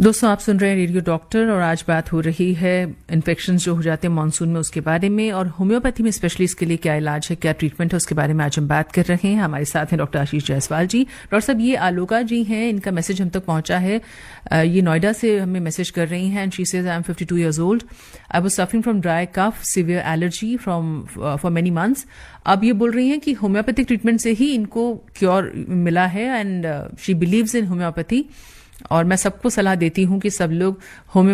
दोस्तों आप सुन रहे हैं रेडियो डॉक्टर और आज बात हो रही है इन्फेक्शन जो हो जाते हैं मानसून में उसके बारे में और होम्योपैथी में स्पेशली इसके लिए क्या इलाज है, क्या ट्रीटमेंट है, उसके बारे में आज हम बात कर रहे हैं। हमारे साथ हैं डॉक्टर आशीष जायसवाल जी। डॉक्टर साहब, ये आलोका जी हैं, इनका मैसेज हम तक पहुंचा है। ये नोएडा से हमें मैसेज कर रही हैं and she says I am 52 years old. I was suffering from dry cough, severe allergy for many months. अब ये बोल रही हैं कि होम्योपैथिक ट्रीटमेंट से ही इनको क्योर मिला है and she believes in homeopathy और मैं सबको सलाह देती हूं कि सब लोग होम्योपैथी